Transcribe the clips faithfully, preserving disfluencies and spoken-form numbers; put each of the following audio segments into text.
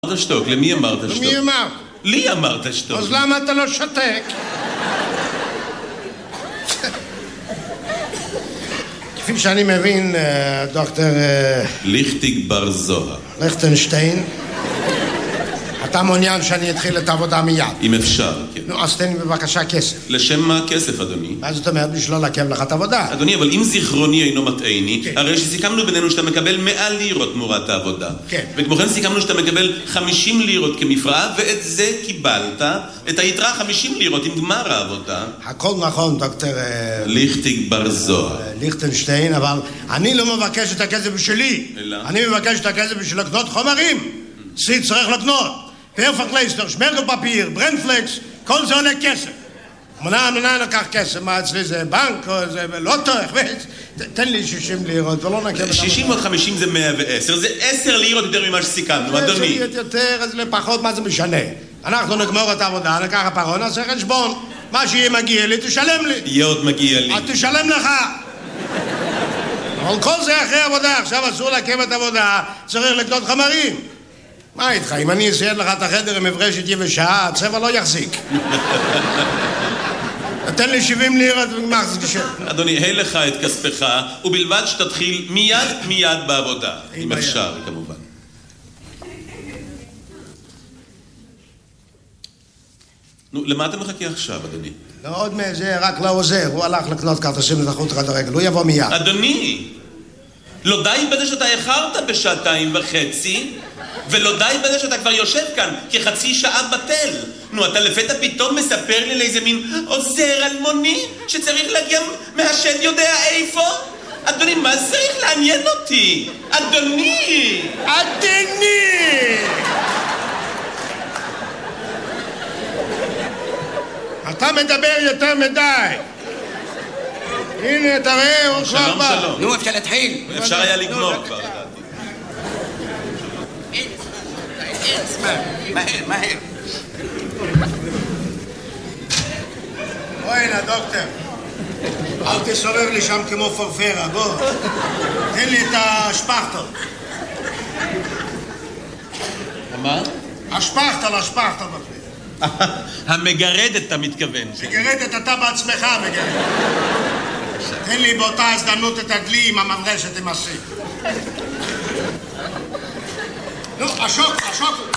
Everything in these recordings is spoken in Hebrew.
אמרת שתוק, למי אמרת שתוק? למי אמרת? לי אמרת שתוק. אז למה אתה לא שתק? כפי שאני מבין, דוקטור ליכטיג בר זוהר ליכטנשטיין, אתה מעוניין שאני אתחיל את העבודה מיד. אם אפשר, כן. נו, אז תן לי בבקשה כסף. לשם מה כסף, אדוני? מה זאת אומרת? בשביל לא לעכב לך את העבודה. אדוני, אבל אם זיכרוני אינו מטעני, כן. הרי שסיכמנו בינינו שאתה מקבל מאה לירות תמורת העבודה. כן. וכמו כן סיכמנו שאתה מקבל חמישים לירות כמפרעה, ואת זה קיבלת, את היתרה חמישים לירות עם גמר העבודה. הכל נכון, דוקטור ליכטיג בר זוהר. ליכטנשטיין, אבל אני לא מבקש את הכסף בשבילי. אלא? אני מבקש את הכסף בשביל לקנות חומרים. סיד צריך לקנות. פרפקלייסטר, שמרגל פפיר, ברנדפלקס, כל זה עולה כסף. מנה, מנה לקח כסף, מה אצלי זה בנק או זה לוטו, תן לי שישים לירות ולא נקב... שישים ועוד חמישים זה מאה ועשר, זה עשר לירות יותר ממה שסיכמנו, אדוני. זה יותר, אז לפחות מה זה משנה? אנחנו נגמור את העבודה, נקח הפרון, נעשה חשבון. מה שיהיה מגיע לי, תשלם לי. יהיה עוד מגיע לי. אז תשלם לך. אבל כל זה אחרי עבודה, עכשיו אסור לעכב את העבודה, צריך לקנות חומרים. מה איתך? אם אני אסייד לך את החדר עם מברשת יבשה, הצבע לא יחזיק. תן לי שבעים לירות וגמר זה קשה. אדוני, הי לך את כספך, ובלבד שתתחיל מיד מיד בעבודה. אם אפשר, כמובן. נו, למה אתה מחכה עכשיו, אדוני? לא עוד מזה, רק לא עוזר. הוא הלך לקנות כרטיסים לתחרות רד הרגל. הוא יבוא מיד. אדוני, לא די בזה שאתה איחרת בשעתיים וחצי, ולא די בזה שאתה כבר יושב כאן כחצי שעה בטל. נו, אתה לפתע פתאום מספר לי לאיזה מין עוזר אלמוני שצריך להגיע מהשד יודע איפה? אדוני, מה צריך לעניין אותי? אדוני! אדוני! אתה מדבר יותר מדי. הנה, תראה, הוא כבר בא. שלום, שלום. נו, אפשר להתחיל. אפשר היה לגמור כבר, לדעתי. מהר, מהר. בוא הנה, דוקטור. אל תסובב לי שם כמו פרפרה, בוא. תן לי את השפכטל. מה? השפכטל, השפכטל. המגרדת, אתה מתכוון. מגרדת, אתה בעצמך מגרדת. תן לי באותה הזדמנות את הדלי עם המברשת עם הסי. נו, השוק, השוק.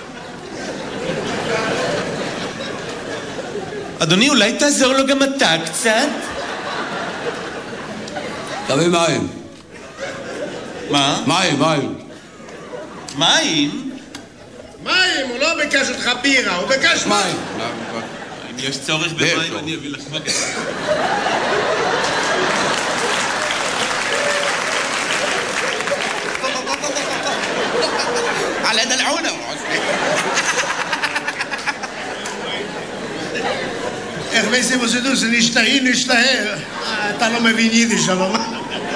אדוני, אולי תעזור לו גם אתה קצת? תביא מים. מה? מים, מים. מים? מים, הוא לא ביקש אותך בירה, הוא ביקש מים. אם יש צורך במים, אני אביא לך מים. على دلعونه. איך וייסם עושה זה נשתהי, נשתהה. אתה לא מבין יידיש, אבל מה?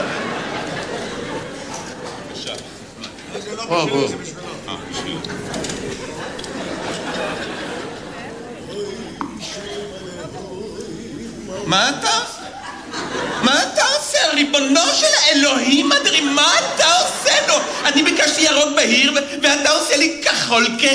בוא, בוא. מה אתה? מה אתה עושה? ריבונו של האלוהים אדרים, מה אתה עושה לו? אני ביקשתי ירוק בהיר ואתה עושה לי כחול כ...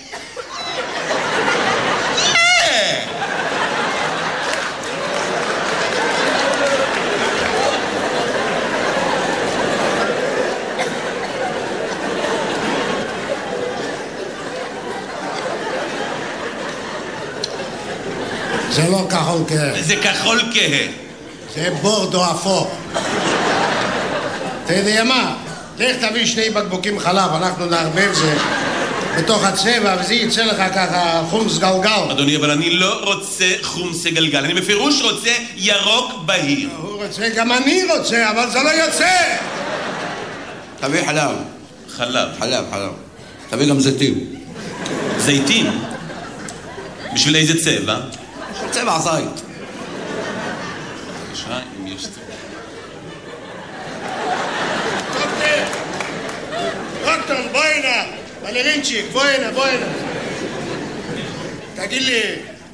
זה לא כחול כהה. זה כחול כהה. זה בורדו אפור. אתה יודע מה? לך תביא שני בקבוקים חלב, אנחנו נערבב זה בתוך הצבע, וזה יצא לך ככה חומס גלגל. אדוני, אבל אני לא רוצה חומס גלגל, אני בפירוש רוצה ירוק בהיר. הוא רוצה, גם אני רוצה, אבל זה לא יוצא. תביא חלב. חלב. חלב, חלב. תביא גם זיתים. זיתים? בשביל איזה צבע? צבע זית. בבקשה, אם יש צבע. דוקטור, בוא הנה. בלרינצ'יק, בוא הנה, בוא הנה. תגיד לי,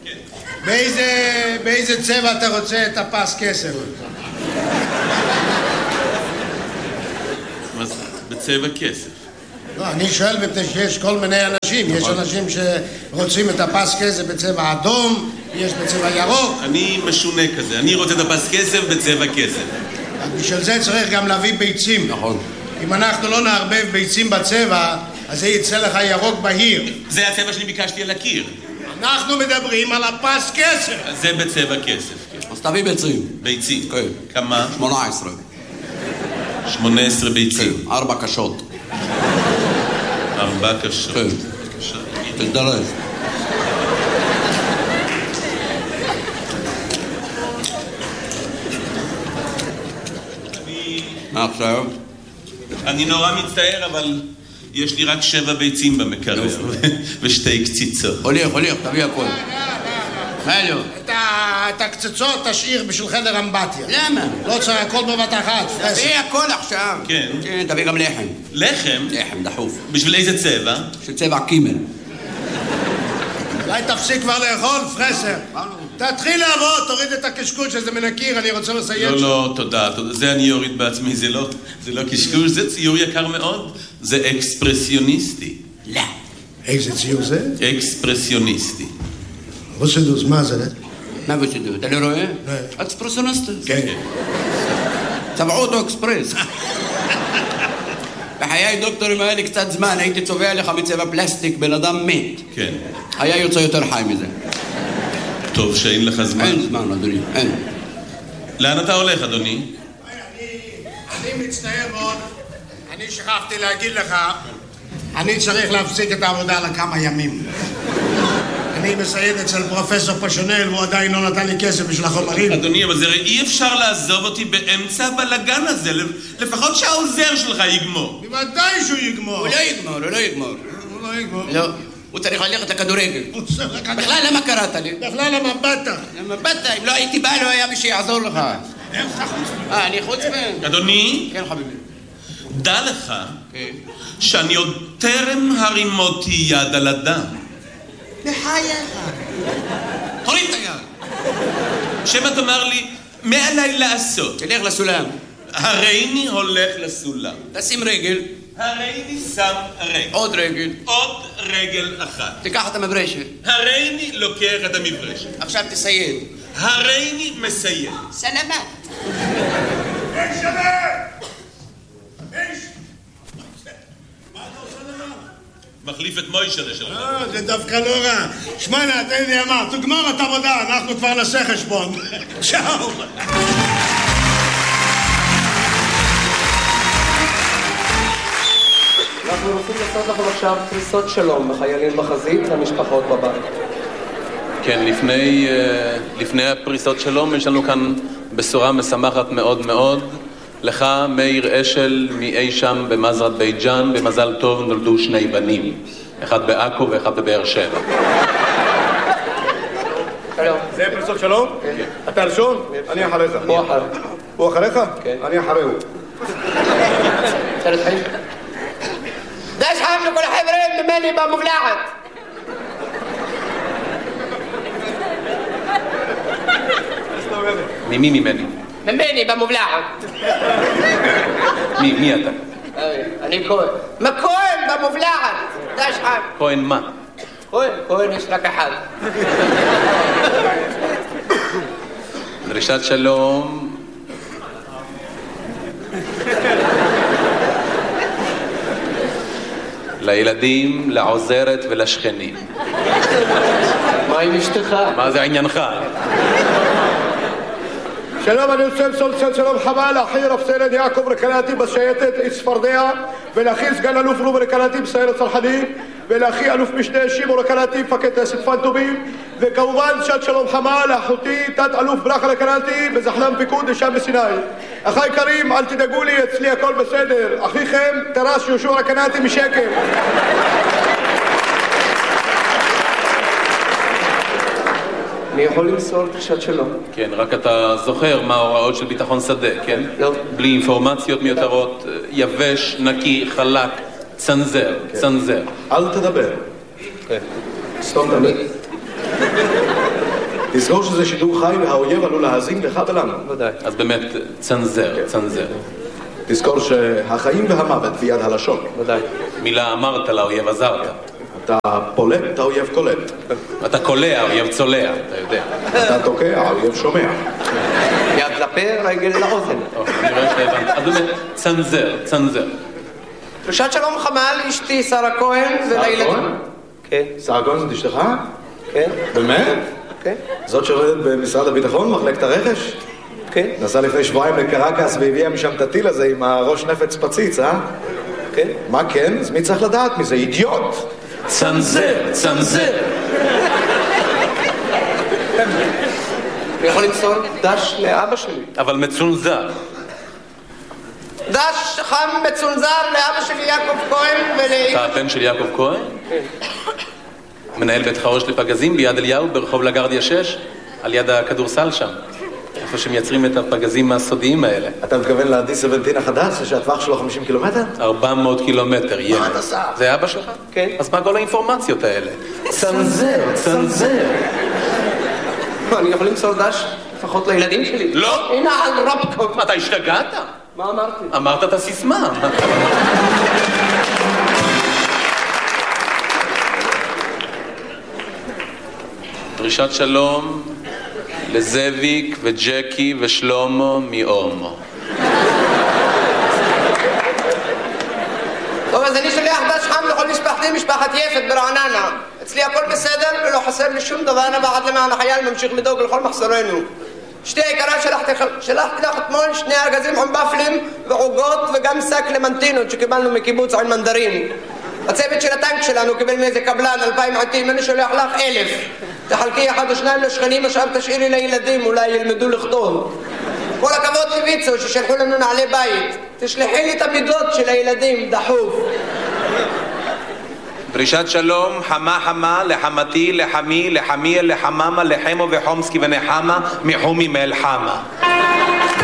באיזה צבע אתה רוצה את הפס כסף? מה זה? בצבע כסף. לא, אני שואל מפני שיש כל מיני אנשים. יש אנשים שרוצים את הפס כסף בצבע אדום, יש בצבע ירוק. אני משונה כזה, אני רוצה את הפס כסף בצבע כסף. בשביל זה צריך גם להביא ביצים. נכון. אם אנחנו לא נערבב ביצים בצבע, אז זה יצא לך ירוק בהיר. זה הצבע שאני ביקשתי על הקיר. אנחנו מדברים על הפס כסף. זה בצבע כסף, כן. אז תביא ביצים. ביצים? כן. כמה? שמונה עשרה. שמונה עשרה ביצים. כן, ארבע קשות. ארבע קשות. כן. תזדרז. מה עכשיו? אני נורא מצטער, אבל יש לי רק שבע ביצים במקרר ושתי קציצות. הוליך, הוליך, תביא הכל. מה לא? את הקצצות תשאיר בשביל חדר אמבטיה. למה? לא צריך הכל בבת אחת. תביא הכל עכשיו. כן. כן, תביא גם לחם. לחם? לחם, דחוף. בשביל איזה צבע? של צבע קימל. אולי תפסיק כבר לאכול, פרסר. תתחיל לעבוד, תוריד את הקשקוש שזה מן הקיר, אני רוצה לסיים. לא, לא, תודה, תודה. זה אני אוריד בעצמי, זה לא, זה לא קשקוש, זה ציור יקר מאוד. זה אקספרסיוניסטי. לא. איזה ציור זה? אקספרסיוניסטי. וסדוס, מה זה? מה וסדוס? אתה לא רואה? לא. אקספרסיוניסטי. כן. צבעו אותו אקספרס. בחיי דוקטורים היה לי קצת זמן, הייתי צובע לך מצבע פלסטיק, בן אדם מת. כן. היה יוצא יותר חי מזה. טוב שאין לך זמן. אין זמן, אדוני, אין. לאן אתה הולך, אדוני? אני מצטער מאוד, אני שכחתי להגיד לך, אני צריך להפסיק את העבודה לכמה ימים. אני מסייד אצל פרופסור פשונל, והוא עדיין לא נתן לי כסף בשביל החומרים. אדוני, אבל זה אי אפשר לעזוב אותי באמצע הבלגן הזה, לפחות שהעוזר שלך יגמור. בוודאי שהוא יגמור. הוא לא יגמור, הוא לא יגמור. הוא לא יגמור. לא, הוא צריך ללכת לכדורגל. בכלל למה קראת לי? בכלל למה באת? למה באת? אם לא הייתי בא, לא היה מי שיעזור לך. איך אתה חוץ? אה, אני חוץ מהם? אדוני? כן, חביבי. דע לך כן. שאני עוד טרם הרימותי יד על אדם. בחייך. תוריד את היד. שמא תאמר לי, מה עליי לעשות? תלך לסולם. הריני הולך לסולם. תשים רגל. הריני שם רגל. עוד רגל. עוד רגל אחת. תיקח את המברשת. הריני לוקח את המברשת. עכשיו תסיים. הריני מסיים. סלמת. איש שווה! איש! מה אתה עושה דבר? מחליף את מוישה שלך. אה, זה דווקא לא רע. שמונה, תן לי אמר, תגמור את העבודה, אנחנו כבר נעשה חשבון. צ'או! אנחנו רוצים לעשות לכם עכשיו פריסות שלום בחיילים בחזית למשפחות בבית. כן, לפני, לפני הפריסות שלום יש לנו כאן בשורה משמחת מאוד מאוד. לך, מאיר אשל, מאי שם במזרת בית ג'אן, במזל טוב נולדו שני בנים. אחד בעכו ואחד בבאר שבע. שלום. זה פריסות שלום? כן. אתה ראשון? אני אחריך. הוא אחר. הוא אחריך? כן. אני אחריהו. אפשר להתחיל? דש חם לכל החברים ממני במובלעת. ממי ממני? ממני במובלעת. מי, מי אתה? אני כהן. מה כהן במובלעת? דש חם. כהן מה? כהן, כהן יש רק אחד. דרישת שלום. לילדים, לעוזרת ולשכנים. מה עם אשתך? מה זה עניינך? שלום, אני רוצה למסור צל שלום חמה לאחי רב סרן יעקב רקנאטי בשייטת צפרדע, ולאחי סגן אלוף רובי רקנאטי בסיירת צנחנים, ולאחי אלוף משנה שימו רקנאטי מפקד טייסת פנטומים, וכמובן שעת שלום חמה לאחותי תת אלוף ברכה רקנאטי בזחל"ם פיקוד לשם בסיני. אחי יקרים, אל תדאגו לי, אצלי הכל בסדר. אחיכם טרס יהושע רקנאטי משקם. אני יכול למסור דרישת שלום. כן, רק אתה זוכר מה ההוראות של ביטחון שדה, כן? לא. בלי אינפורמציות מיותרות, יבש, נקי, חלק, צנזר, צנזר. אל תדבר. סתום תמיד. תזכור שזה שידור חי והאויב עלול להאזין לך ולנו. ודאי. אז באמת, צנזר, צנזר. תזכור שהחיים והמוות ביד הלשון. ודאי. מילה אמרת לאויב עזרת. אתה פולט, אתה אויב קולט. אתה קולע, אויב צולע, אתה יודע. אתה תוקע, האויב שומע. יד לפה, רגל לאוזן. אני רואה שהבנת. אז באמת, צנזר, צנזר. דרישת שלום חמה לאשתי שרה כהן ולילדים. כן. שרה כהן זאת אשתך? כן. באמת? כן. זאת שעובדת במשרד הביטחון, מחלקת הרכש? כן. נסעה לפני שבועיים לקרקס והביאה משם את הטיל הזה עם הראש נפץ פציץ, אה? כן. מה כן? אז מי צריך לדעת מזה? אידיוט! צנזר, צנזר. אני יכול למסור דש לאבא שלי. אבל מצונזר. דש חם מצונזר לאבא שלי יעקב כהן ולאמא... אתה הבן של יעקב כהן? כן. מנהל בית חרוש לפגזים ביד אליהו ברחוב לגרדיה שש, על יד הכדורסל שם. איפה שמייצרים את הפגזים הסודיים האלה. אתה מתכוון ל-די שבע עשרה החדש, שהטווח שלו חמישים קילומטר? ארבע מאות קילומטר, ילד. מה אתה עושה? זה אבא שלך? כן. אז מה כל האינפורמציות האלה? צנזר, צנזר. אני יכול למסור דש לפחות לילדים שלי? לא. הנה על רבקוב. מה, אתה השתגעת? מה אמרתי? אמרת את הסיסמה. דרישת שלום לזאביק וג'קי ושלומו מאומו. טוב, אז אני שולח דש חם לכל משפחתי, משפחת יפת ברעננה. אצלי הכל בסדר ולא חסר לי שום דבר, אבא עד למען החייל ממשיך לדאוג לכל מחסורנו. אשתי היקרה, שלחתי, שלחתי לך אתמול שני ארגזים עם בפלים ועוגות וגם שק למנטינות שקיבלנו מקיבוץ עין מנדרים. הצוות של הטנק שלנו קיבל מאיזה קבלן אלפיים עטים, אני שולח לך אלף. תחלקי אחד או שניים לשכנים, עכשיו תשאירי לילדים, אולי ילמדו לכתוב. כל הכבוד לויצו ששלחו לנו נעלי בית. תשלחי לי את המידות של הילדים, דחוף. דרישת שלום חמה חמה לחמתי, לחמי, לחמי, לחממה, לחמו וחומסקי ונחמה מחומי מאל חמה.